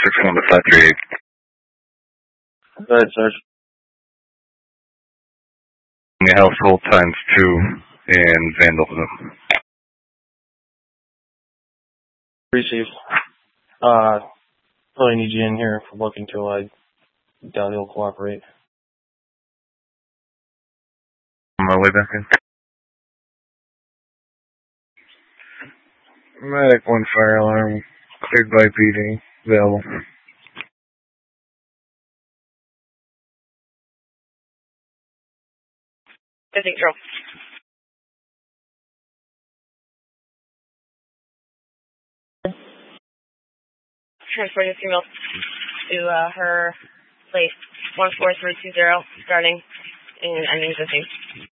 61 to 538. Go ahead, Sarge. The household times 2 and vandalism. Received. Probably need you in here for looking till I doubt he'll cooperate. On my way back in. Medic 1 fire alarm, cleared by PD, available. Control. Transporting a female to her place 14320, starting and ending the thing.